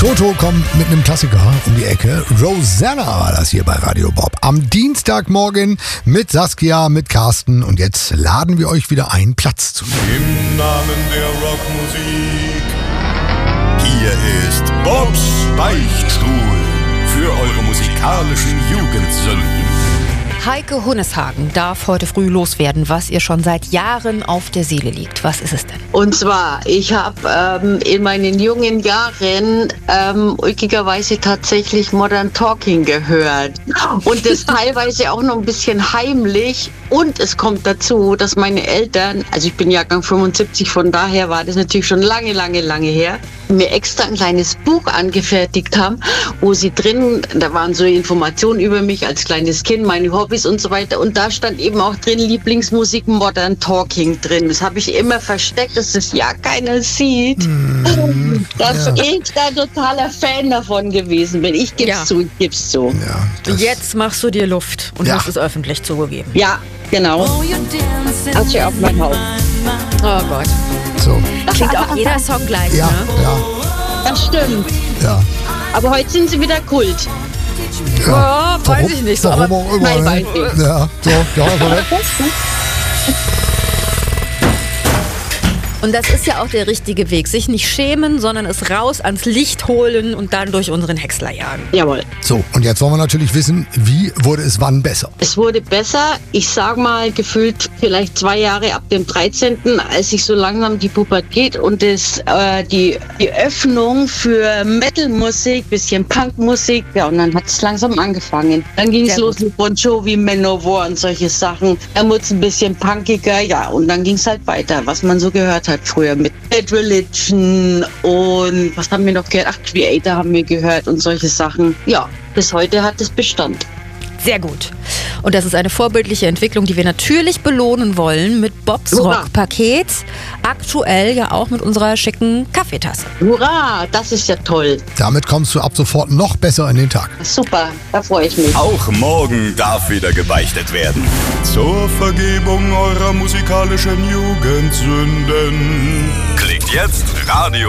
Toto kommt mit einem Klassiker um die Ecke. Rosanna war das hier bei Radio Bob. Am Dienstagmorgen mit Saskia, mit Carsten. Und jetzt laden wir euch wieder ein, Platz zu nehmen. Im Namen der Rockmusik. Hier ist Bobs Beichtstuhl für eure musikalischen Jugendsünden. Heike Hunneshagen darf heute früh loswerden, was ihr schon seit Jahren auf der Seele liegt. Was ist es denn? Und zwar, ich habe in meinen jungen Jahren ulkigerweise tatsächlich Modern Talking gehört. Und das teilweise auch noch ein bisschen heimlich. Und es kommt dazu, dass meine Eltern, also ich bin Jahrgang 75, von daher war das natürlich schon lange her, mir extra ein kleines Buch angefertigt haben, wo sie drin, da waren so Informationen über mich als kleines Kind, meine Hobbys und so weiter. Und da stand eben auch drin Lieblingsmusik Modern Talking drin. Das habe ich immer versteckt, dass das ja keiner sieht. Dass ich da totaler Fan davon gewesen bin. Ich gebe es zu, ich gebe es zu. Ja, Jetzt machst du dir Luft und hast es öffentlich zugegeben. Ja, genau. Hast du auf mein Haupt. Oh Gott. So. Klingt auch jeder Song gleich, Ja, ne? ja, Das stimmt. ja. Aber heute sind sie wieder Kult. Ja, weiß ich nicht so. Warum auch immer. Nein, Ne? weiß ich. Ja, so, ja, so. Und das ist ja auch der richtige Weg. Sich nicht schämen, sondern es raus ans Licht holen und dann durch unseren Häcksler jagen. Jawohl. So, und jetzt wollen wir natürlich wissen, wie wurde es wann besser? Es wurde besser, ich sag mal, gefühlt vielleicht 2 Jahre ab dem 13., als ich so langsam die Pubertät und die Öffnung für Metalmusik, bisschen Punkmusik, ja, und dann hat es langsam angefangen. Dann ging es los mit Bon Jovi, Manowar und solche Sachen. Dann wurde es ein bisschen punkiger, ja, und dann ging es halt weiter, was man so gehört hat früher mit Bad Religion und was haben wir noch gehört? Ach, Creator haben wir gehört und solche Sachen. Ja, bis heute hat es Bestand. Sehr gut. Und das ist eine vorbildliche Entwicklung, die wir natürlich belohnen wollen mit Bobs Hurra. Rock-Paket. Aktuell ja auch mit unserer schicken Kaffeetasse. Hurra, das ist ja toll. Damit kommst du ab sofort noch besser in den Tag. Super, da freue ich mich. Auch morgen darf wieder gebeichtet werden. Zur Vergebung eurer musikalischen Jugendsünden. Klickt jetzt Radio